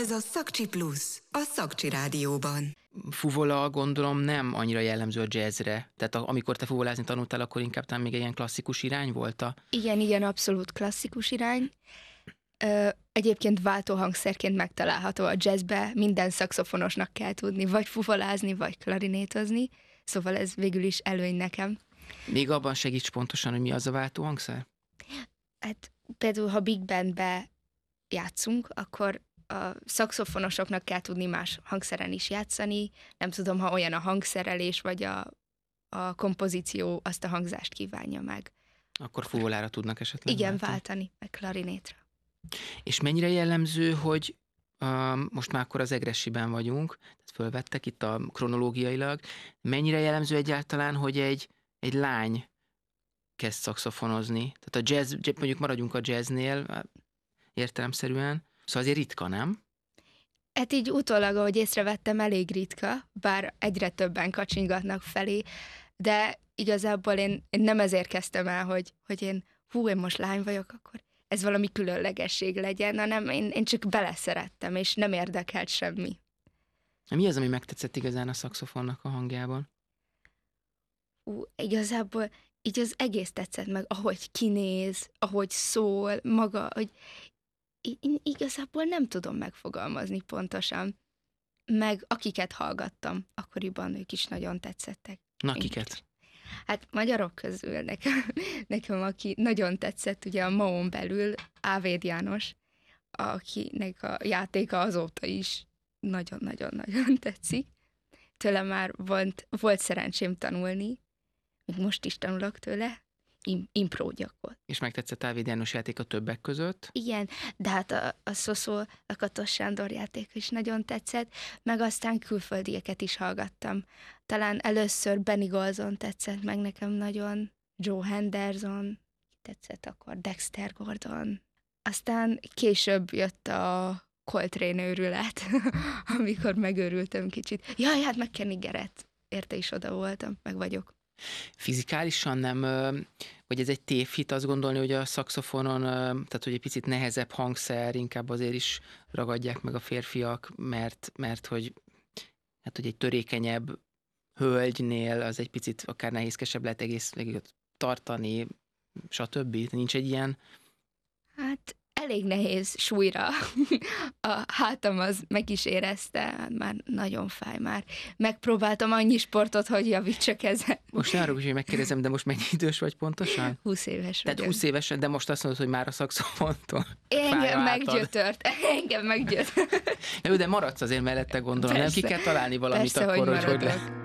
Ez a Szakcsi Plusz, a Szakcsi Rádióban. Fuvola gondolom nem annyira jellemző a jazzre. Tehát amikor te fuvolázni tanultál, akkor inkább talán még egy ilyen klasszikus irány volt a... Igen, abszolút klasszikus irány. Egyébként váltóhangszerként megtalálható a jazzbe, minden szaxofonosnak kell tudni, vagy fuvolázni, vagy klarinétozni, szóval ez végül is előny nekem. Még abban segíts pontosan, hogy mi az a váltóhangszer? Hát például, ha big bandbe játszunk, akkor a szaxofonosoknak kell tudni más hangszeren is játszani, nem tudom, ha olyan a hangszerelés, vagy a kompozíció azt a hangzást kívánja meg. Akkor fuvolára tudnak esetleg Igen, váltani, meg klarinétre. És mennyire jellemző, hogy most már akkor az egressiben vagyunk, tehát fölvettek itt a kronológiailag, mennyire jellemző egyáltalán, hogy egy lány kezd szaxofonozni? Tehát a jazz, mondjuk maradjunk a jazznél értelemszerűen, szóval azért ritka, nem? Hát így utólag, ahogy észrevettem, elég ritka, bár egyre többen kacsingatnak felé, de igazából én nem ezért kezdtem el, hogy én most lány vagyok, akkor ez valami különlegesség legyen, hanem én csak beleszerettem, és nem érdekelt semmi. Mi az, ami megtetszett igazán a szaxofonnak a hangjában? Igazából így az egész tetszett meg, ahogy kinéz, ahogy szól, maga, hogy én igazából nem tudom megfogalmazni pontosan. Meg akiket hallgattam, akkoriban ők is nagyon tetszettek. Na, kiket? Hát magyarok közül nekem aki nagyon tetszett, ugye a MAO-n belül Ávéd János, akinek a játéka azóta is nagyon-nagyon-nagyon tetszik. Tőle már volt szerencsém tanulni, még most is tanulok tőle, impro gyakor. És megtetszett Ávéd János játéka többek között? Igen, de hát a Szoszó Lakatos Sándor játék is nagyon tetszett, meg aztán külföldieket is hallgattam. Talán először Benny Golson tetszett meg nekem nagyon, Joe Henderson, tetszett akkor Dexter Gordon. Aztán később jött a Coltrane őrület, amikor megőrültem kicsit. Jaj, hát McKenny Garrett, érte is oda voltam, meg vagyok. Fizikálisan nem, vagy ez egy tévhit azt gondolni, hogy a szaxofonon, tehát hogy egy picit nehezebb hangszer, inkább azért is ragadják meg a férfiak, mert hogy, hát, hogy egy törékenyebb hölgynél az egy picit akár nehézkesebb lehet egész tartani, stb. Nincs egy ilyen? Hát elég nehéz súlyra. A hátam az meg is érezte, már nagyon fáj már. Megpróbáltam annyi sportot, hogy javítsak ezen. Most ne arra, hogy megkérdezem, de most mennyi idős vagy pontosan? 20 éves vagyok. Tehát 20 évesen, de most azt mondod, hogy már a szaxofontól Engem meggyötört. De maradsz azért mellette, gondolom, persze. Nem ki kell találni valamit persze, akkor, hogy maradok.